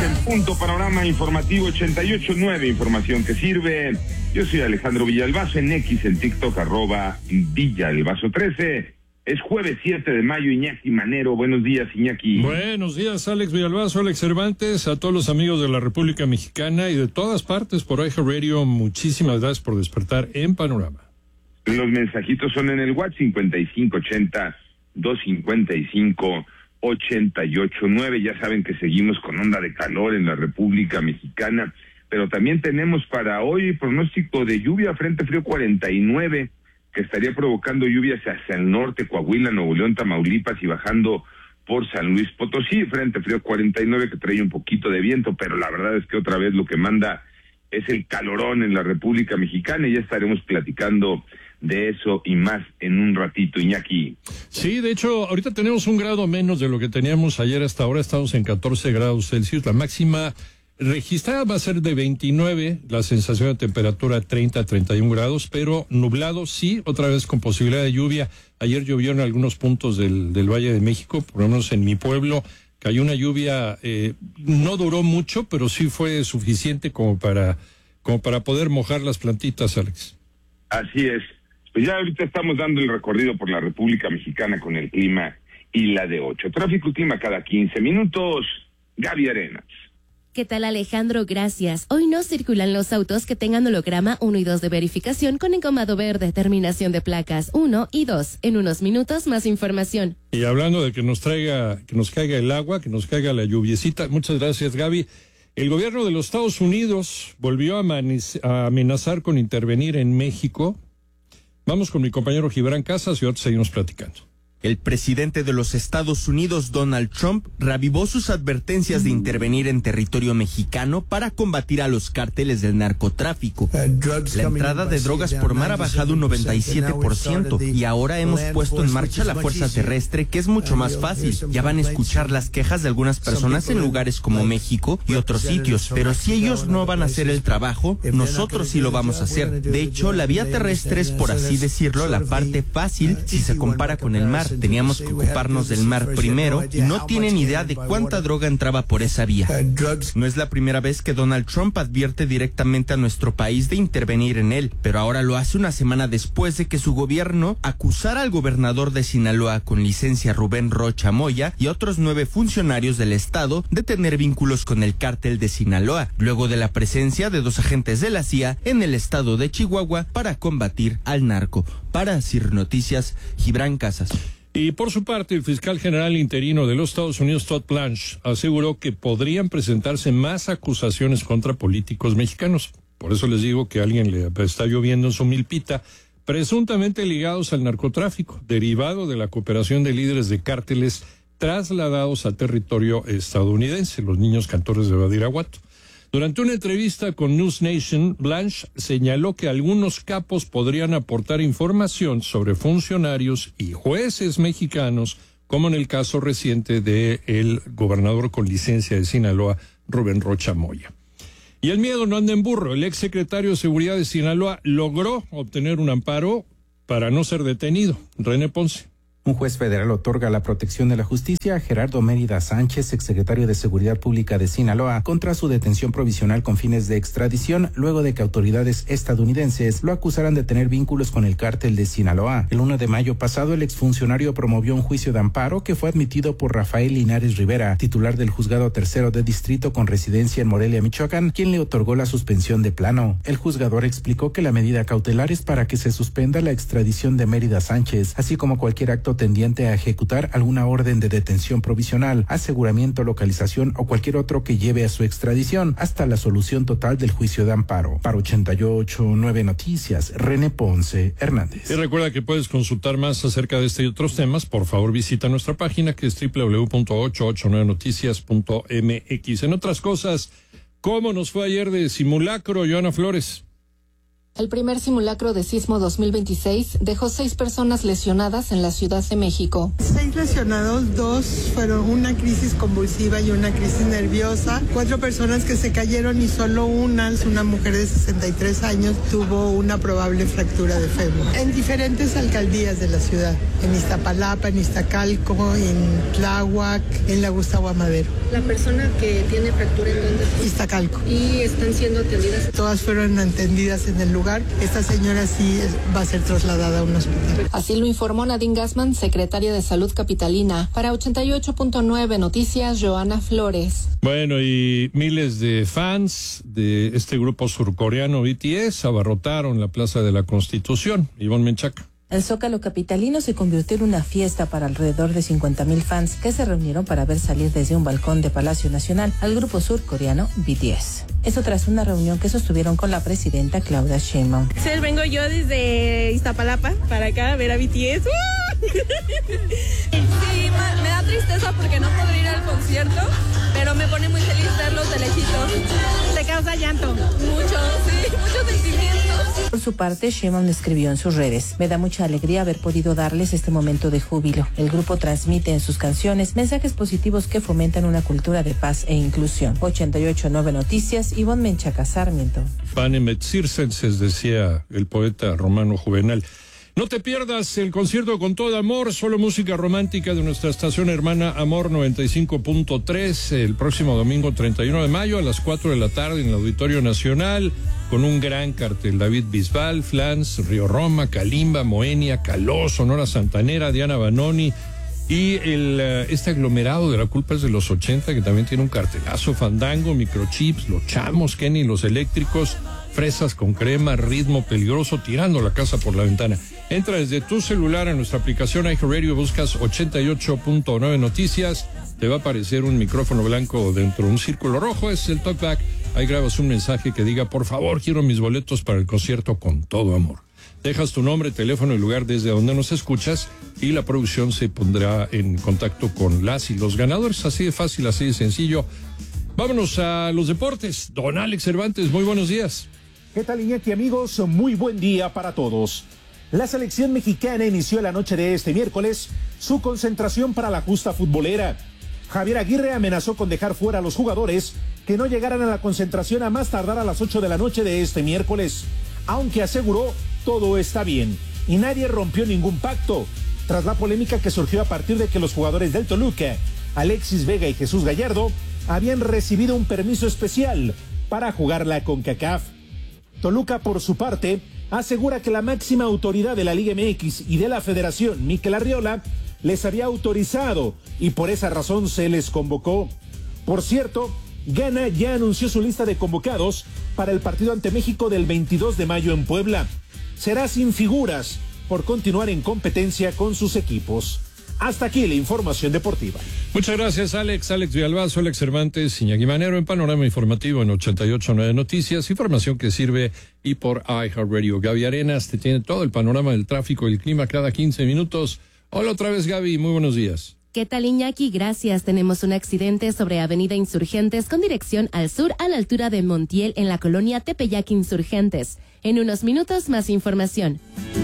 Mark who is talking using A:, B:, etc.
A: en punto, panorama informativo 88.9, información que sirve. Yo soy Alejandro Villalbazo, en X, en TikTok, @Villalbazo13. Es jueves 7 de mayo, Iñaki Manero. Buenos días, Iñaki.
B: Buenos días, Alex Villalbazo, Alex Cervantes, a todos los amigos de la República Mexicana y de todas partes por iHeart Radio. Muchísimas gracias por despertar en Panorama.
A: Los mensajitos son en el WhatsApp 5580-255-88.9. Ya saben que seguimos con onda de calor en la República Mexicana, pero también tenemos para hoy pronóstico de lluvia, frente frío 49, que estaría provocando lluvias hacia el norte, Coahuila, Nuevo León, Tamaulipas y bajando por San Luis Potosí. Frente frío 49 que trae un poquito de viento, pero la verdad es que otra vez lo que manda es el calorón en la República Mexicana, y ya estaremos platicando de eso y más en un ratito, Iñaki.
B: Sí, de hecho, ahorita tenemos 1 grado menos de lo que teníamos ayer. Hasta ahora estamos en 14 grados Celsius. La máxima registrada va a ser de 29, la sensación de temperatura 30-31 grados, pero nublado, sí, otra vez con posibilidad de lluvia. Ayer llovió en algunos puntos del Valle de México, por lo menos en mi pueblo. Cayó una lluvia, no duró mucho, pero sí fue suficiente como para poder mojar las plantitas, Alex.
A: Así es. Pues ya ahorita estamos dando el recorrido por la República Mexicana con el clima y la de 8. Tráfico y clima cada 15 minutos. Gaby Arenas.
C: ¿Qué tal, Alejandro? Gracias. Hoy no circulan los autos que tengan holograma 1 y 2 de verificación con engomado verde, terminación de placas 1 y 2. En unos minutos más información.
B: Y hablando de que nos caiga el agua, que nos caiga la lluviecita. Muchas gracias, Gaby. El gobierno de los Estados Unidos volvió a amenazar con intervenir en México. Vamos con mi compañero Gibran Casas y otros seguimos platicando.
D: El presidente de los Estados Unidos, Donald Trump, reavivó sus advertencias de intervenir en territorio mexicano para combatir a los cárteles del narcotráfico. La entrada de drogas por mar ha bajado un 97% y ahora hemos puesto en marcha la fuerza terrestre, que es mucho más fácil. Ya van a escuchar las quejas de algunas personas en lugares como México y otros sitios, pero si ellos no van a hacer el trabajo, nosotros sí lo vamos a hacer. De hecho, la vía terrestre es, por así decirlo, la parte fácil si se compara con el mar. Teníamos que ocuparnos del mar primero y no tienen idea de cuánta droga entraba por esa vía. No es la primera vez que Donald Trump advierte directamente a nuestro país de intervenir en él, pero ahora lo hace una semana después de que su gobierno acusara al gobernador de Sinaloa con licencia, Rubén Rocha Moya, y otros 9 funcionarios del estado de tener vínculos con el cártel de Sinaloa, luego de la presencia de 2 agentes de la CIA en el estado de Chihuahua para combatir al narco. Para CIR Noticias, Gibran Casas.
B: Y por su parte, el fiscal general interino de los Estados Unidos, Todd Blanche, aseguró que podrían presentarse más acusaciones contra políticos mexicanos. Por eso les digo que alguien le está lloviendo en su milpita, presuntamente ligados al narcotráfico, derivado de la cooperación de líderes de cárteles trasladados a territorio estadounidense, los niños cantores de Badiraguato. Durante una entrevista con News Nation, Blanche señaló que algunos capos podrían aportar información sobre funcionarios y jueces mexicanos, como en el caso reciente del gobernador con licencia de Sinaloa, Rubén Rocha Moya. Y el miedo no anda en burro. El exsecretario de Seguridad de Sinaloa logró obtener un amparo para no ser detenido. René Ponce.
E: Un juez federal otorga la protección de la justicia a Gerardo Mérida Sánchez, exsecretario de Seguridad Pública de Sinaloa, contra su detención provisional con fines de extradición, luego de que autoridades estadounidenses lo acusaran de tener vínculos con el cártel de Sinaloa. El 1 de mayo pasado, el exfuncionario promovió un juicio de amparo que fue admitido por Rafael Linares Rivera, titular del Juzgado Tercero de Distrito con residencia en Morelia, Michoacán, quien le otorgó la suspensión de plano. El juzgador explicó que la medida cautelar es para que se suspenda la extradición de Mérida Sánchez, así como cualquier acto tendiente a ejecutar alguna orden de detención provisional, aseguramiento, localización o cualquier otro que lleve a su extradición hasta la solución total del juicio de amparo. Para 88.9 Noticias, René Ponce Hernández.
B: Y recuerda que puedes consultar más acerca de este y otros temas. Por favor, visita nuestra página, que es www.889noticias.mx. En otras cosas, ¿cómo nos fue ayer de simulacro, Joana Flores?
F: El primer simulacro de sismo 2026 dejó 6 personas lesionadas en la Ciudad de México.
G: 6 lesionados, 2 fueron una crisis convulsiva y una crisis nerviosa. 4 personas que se cayeron y solo una mujer de 63 años, tuvo una probable fractura de fémur. En diferentes alcaldías de la ciudad, en Iztapalapa, en Iztacalco, en Tláhuac, en la Gustavo Amadero.
F: ¿La persona que tiene fractura en dónde?
G: Iztacalco.
F: ¿Y están siendo atendidas?
G: Todas fueron atendidas en el lugar. Esta señora sí va a ser trasladada a un hospital.
F: Así lo informó Nadine Gassman, secretaria de Salud capitalina. Para 88.9 Noticias, Joana Flores.
B: Bueno, y miles de fans de este grupo surcoreano BTS abarrotaron la Plaza de la Constitución. Ivonne Menchaca.
H: El Zócalo capitalino se convirtió en una fiesta para alrededor de 50,000 fans que se reunieron para ver salir desde un balcón de Palacio Nacional al grupo surcoreano BTS. Esto tras una reunión que sostuvieron con la presidenta Claudia Sheinbaum.
I: Sí, vengo yo desde Iztapalapa para acá a ver a BTS. Sí, me da tristeza porque no podré ir al concierto, pero me pone muy feliz verlos de lejitos. Te causa llanto. Muchos sentimientos.
H: Por su parte, Sheinbaum escribió en sus redes: me da mucha alegría haber podido darles este momento de júbilo. El grupo transmite en sus canciones mensajes positivos que fomentan una cultura de paz e inclusión. 88.9 Noticias, Ivonne Menchaca Sarmiento.
B: Panem et circenses, decía el poeta romano Juvenal. No te pierdas el concierto Con Todo Amor, solo música romántica de nuestra estación hermana Amor 95.3, el próximo domingo 31 de mayo a las 4 de la tarde en el Auditorio Nacional, con un gran cartel: David Bisbal, Flans, Río Roma, Kalimba, Moenia, Caló, Sonora Santanera, Diana Banoni y este aglomerado de La Culpa es de los 80, que también tiene un cartelazo: Fandango, Microchips, Los Chamos, Kenny, Los Eléctricos, Fresas con Crema, Ritmo Peligroso, Tirando la Casa por la Ventana. Entra desde tu celular a nuestra aplicación iHeartRadio, buscas 88.9 Noticias, te va a aparecer un micrófono blanco dentro de un círculo rojo, es el talkback. Ahí grabas un mensaje que diga: por favor, quiero mis boletos para el concierto Con Todo Amor. Dejas tu nombre, teléfono y lugar desde donde nos escuchas y la producción se pondrá en contacto con las y los ganadores. Así de fácil, así de sencillo. Vámonos a los deportes. Don Alex Cervantes, muy buenos días.
J: ¿Qué tal, Iñaki, amigos? Muy buen día para todos. La selección mexicana inició la noche de este miércoles su concentración para la justa futbolera. Javier Aguirre amenazó con dejar fuera a los jugadores que no llegaran a la concentración a más tardar a las 8 de la noche de este miércoles, aunque aseguró todo está bien y nadie rompió ningún pacto, tras la polémica que surgió a partir de que los jugadores del Toluca, Alexis Vega y Jesús Gallardo, habían recibido un permiso especial para jugar la CONCACAF. Toluca, por su parte, asegura que la máxima autoridad de la Liga MX y de la Federación, Mikel Arriola, les había autorizado y por esa razón se les convocó. Por cierto, Ghana ya anunció su lista de convocados para el partido ante México del 22 de mayo en Puebla. Será sin figuras por continuar en competencia con sus equipos. Hasta aquí la información deportiva.
B: Muchas gracias, Alex. Alex Villalbazo, Alex Cervantes, Iñaki Manero en Panorama Informativo en 88.9 Noticias. Información que sirve y por iHeartRadio. Gaby Arenas te tiene todo el panorama del tráfico y el clima cada 15 minutos. Hola otra vez, Gaby. Muy buenos días.
C: ¿Qué tal, Iñaki? Gracias. Tenemos un accidente sobre Avenida Insurgentes con dirección al sur a la altura de Montiel en la colonia Tepeyac Insurgentes. En unos minutos, más información.